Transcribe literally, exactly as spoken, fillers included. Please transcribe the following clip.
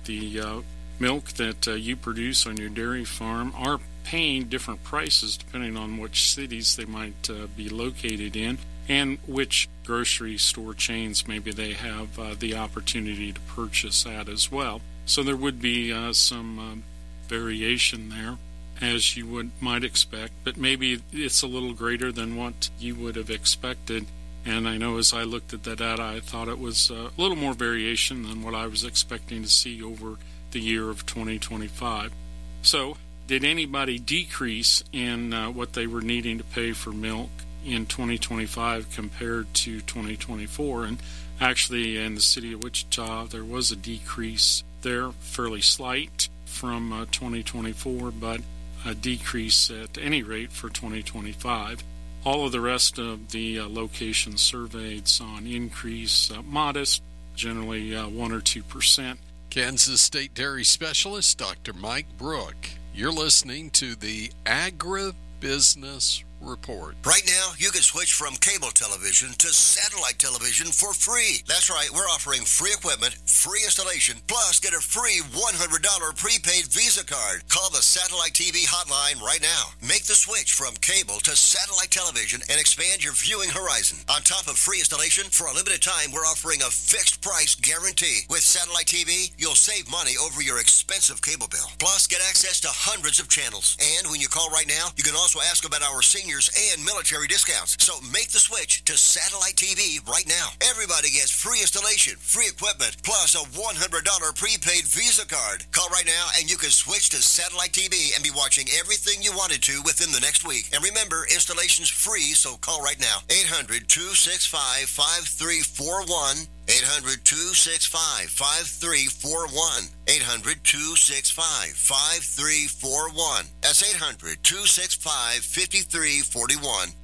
the uh, milk that uh, you produce on your dairy farm are paying different prices depending on which cities they might uh, be located in and which grocery store chains maybe they have uh, the opportunity to purchase at as well. So there would be uh, some uh, variation there, as you would might expect, but maybe it's a little greater than what you would have expected. And I know as I looked at that data, I thought it was a little more variation than what I was expecting to see over the year of twenty twenty-five. So, did anybody decrease in uh, what they were needing to pay for milk in twenty twenty-five compared to twenty twenty-four? And actually, in the city of Wichita, there was a decrease there, fairly slight from uh, twenty twenty-four, but a decrease at any rate for twenty twenty-five. All of the rest of the uh, locations surveyed saw an increase, uh, modest, generally uh, one or two percent. Kansas State Dairy Specialist Doctor Mike Brook. You're listening to the Agribusiness Report. Right now, you can switch from cable television to satellite television for free. That's right, we're offering free equipment, free installation, plus get a free one hundred dollars prepaid Visa card. Call the Satellite T V hotline right now. Make the switch from cable to satellite television and expand your viewing horizon. On top of free installation, for a limited time, we're offering a fixed price guarantee. With Satellite T V, you'll save money over your expensive cable bill. Plus, get access to hundreds of channels. And when you call right now, you can also ask about our senior and military discounts. So make the switch to satellite T V right now. Everybody gets free installation, free equipment, plus a one hundred dollars prepaid Visa card. Call right now and you can switch to satellite T V and be watching everything you wanted to within the next week. And remember, installation's free, so call right now. eight hundred, two six five, five three four one. eight hundred, two six five, five three four one. eight hundred, two six five, five three four one. That's eight hundred, two six five, five three four one.